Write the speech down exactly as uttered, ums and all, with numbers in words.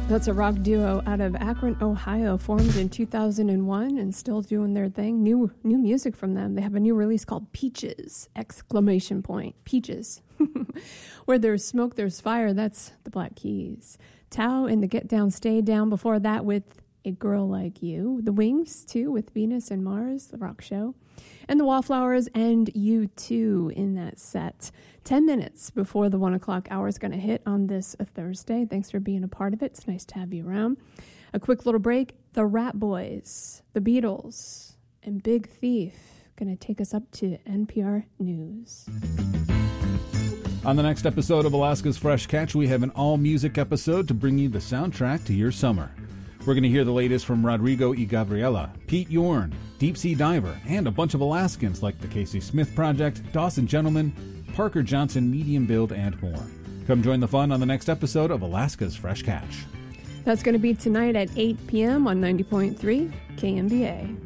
That's a rock duo out of Akron, Ohio, formed in two thousand one and still doing their thing. New new music from them. They have a new release called Peaches! Exclamation point. Peaches. Where there's smoke, there's fire. That's the Black Keys. Tao and the Get Down, Stay Down. Before that with A Girl Like You. The Wings, too, with Venus and Mars, the rock show. And the Wallflowers and U two in that set. Ten minutes before the one o'clock hour is going to hit on this Thursday. Thanks for being a part of it. It's nice to have you around. A quick little break. The Rat Boys, the Beatles, and Big Thief going to take us up to N P R News. On the next episode of Alaska's Fresh Catch, we have an all-music episode to bring you the soundtrack to your summer. We're going to hear the latest from Rodrigo y Gabriela, Pete Yorn, Deep Sea Diver, and a bunch of Alaskans like the Casey Smith Project, Dawson Gentleman, Parker Johnson, Medium Build, and more. Come join the fun on the next episode of Alaska's Fresh Catch. That's going to be tonight at eight p.m. on ninety point three K M B A.